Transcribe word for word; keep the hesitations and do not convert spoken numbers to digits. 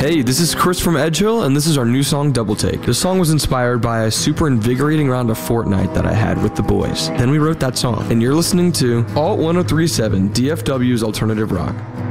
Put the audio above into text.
Hey, this is Chris from Edgehill, and this is our new song, Double Take. The song was inspired by a super invigorating round of Fortnite that I had with the boys. Then we wrote that song, and you're listening to Alt one oh three point seven, D F W's Alternative Rock.